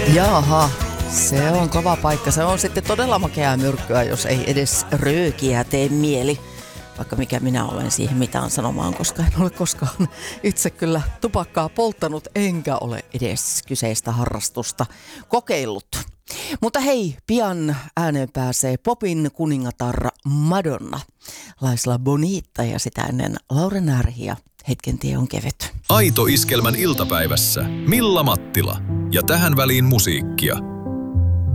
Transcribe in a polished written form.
Jaha, se on kova paikka. Se on sitten todella makeaa myrkkyä, jos ei edes röökiä tee mieli. Vaikka mikä minä olen siihen mitään sanomaan, koska en ole koskaan itse kyllä tupakkaa polttanut, enkä ole edes kyseistä harrastusta kokeillut. Mutta hei, pian ääneen pääsee popin kuningatar Madonna, Laisla Bonita ja sitä ennen Lauren Ärhi ja Hetken tie on kevyt. Aito Iskelmän iltapäivässä Milla Mattila ja tähän väliin musiikkia.